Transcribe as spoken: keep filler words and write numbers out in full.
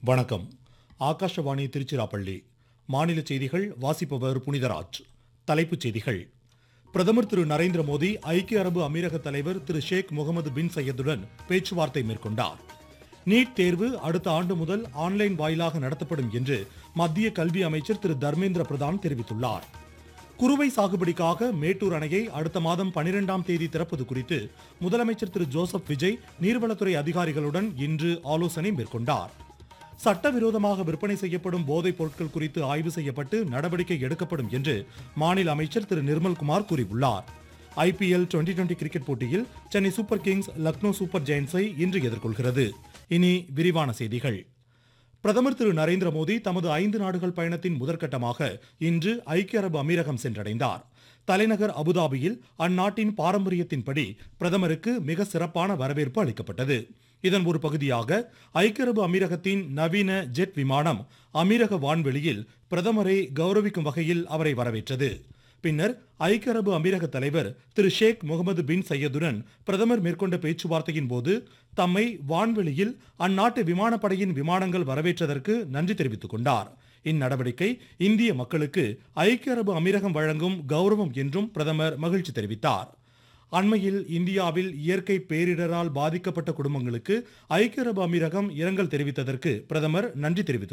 வணக்கம். ஆகாஷவாணி திருச்சிராப்பள்ளி. மாநில செய்திகள் வாசிப்பவர் புனிதராஜ். தலைப்புச் செய்திகள். பிரதமர் திரு நரேந்திர மோடி ஐக்கிய அரபு அமீரக தலைவர் திரு ஷேக் முகமது பின் சையதுடன் பேச்சுவார்த்தை மேற்கொண்டார். நீட் தேர்வு அடுத்த ஆண்டு முதல் ஆன்லைன் வாயிலாக நடத்தப்படும் என்று மத்திய கல்வி அமைச்சர் திரு தர்மேந்திர பிரதான் தெரிவித்துள்ளார். குறுவை சாகுபடிக்காக மேட்டூர் அணையை அடுத்த மாதம் பனிரெண்டாம் தேதி திறப்பது குறித்து முதலமைச்சர் திரு ஜோசப் விஜய் நீர்வளத்துறை அதிகாரிகளுடன் இன்று ஆலோசனை மேற்கொண்டார். சட்டவிரோதமாக விற்பனை செய்யப்படும் போதைப் பொருட்கள் குறித்து ஆய்வு செய்யப்பட்டு நடவடிக்கை எடுக்கப்படும் என்று மாநில அமைச்சர் திரு நிர்மல்குமார் கூறியுள்ளார். ஐபிஎல் டுவெண்டி டுவெண்டி கிரிக்கெட் போட்டியில் Chennai super Kings Lucknow super ஜெயண்ட்ஸை இன்று எதிர்கொள்கிறது. இனி விரிவான செய்திகள். பிரதமர் திரு நரேந்திர மோடி தமது ஐந்து நாடுகள் பயணத்தின் முதற்கட்டமாக இன்று ஐக்கிய அரபு அமீரகம் சென்றடைந்தார். தலைநகர் அபுதாபியில் அந்நாட்டின் பாரம்பரியத்தின்படி பிரதமருக்கு மிக சிறப்பான வரவேற்பு அளிக்கப்பட்டது. இதன் ஒரு பகுதியாக ஐக்கிய அரபு அமீரகத்தின் நவீன ஜெட் விமானம் அமீரக வான்வெளியில் பிரதமரை கௌரவிக்கும் வகையில் அவரை வரவேற்றது. பின்னர் ஐக்கிய அரபு அமீரக தலைவர் திரு ஷேக் முகமது பின் சையதுடன் பிரதமர் மேற்கொண்ட பேச்சுவார்த்தையின் போது தம்மை வான்வெளியில் அந்நாட்டு விமானப்படையின் விமானங்கள் வரவேற்றதற்கு நன்றி தெரிவித்துக் கொண்டார். இந்நடவடிக்கை இந்திய மக்களுக்கு ஐக்கிய அரபு அமீரகம் வழங்கும் கௌரவம் என்றும் பிரதமர் மகிழ்ச்சி தெரிவித்தார். அண்மையில் இந்தியாவில் இயற்கை பேரிடரால் பாதிக்கப்பட்ட குடும்பங்களுக்கு ஐக்கிய அரபு அமீரகம் இரங்கல் தெரிவித்ததற்கு பிரதமர் நன்றி தெரிவித்தார்.